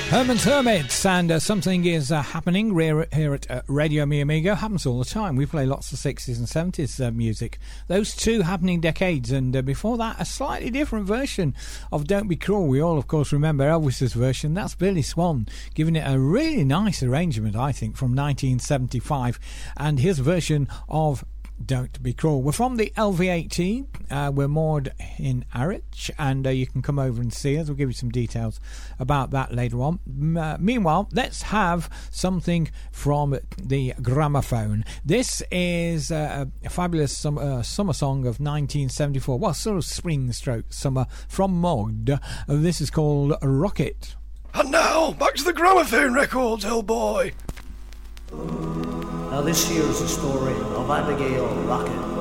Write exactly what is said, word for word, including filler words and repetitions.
Herman's Hermits, and uh, something is uh, happening here, here at uh, Radio Mi Amigo. Happens all the time. We play lots of sixties and seventies uh, music. Those two happening decades, and uh, before that, a slightly different version of Don't Be Cruel. We all, of course, remember Elvis's version. That's Billy Swan, giving it a really nice arrangement, I think, from nineteen seventy-five, and his version of Don't Be Cruel. We're from the L V eighteen. Uh, we're moored in Harwich, and uh, you can come over and see us. We'll give you some details about that later on. M- uh, meanwhile, let's have something from the gramophone. This is uh, a fabulous sum- uh, summer song of nineteen seventy-four. Well, sort of spring stroke summer from Mogg. Uh, this is called Rocket. And now, back to the gramophone records, old boy. Now this here's the story of Abigail Rocket.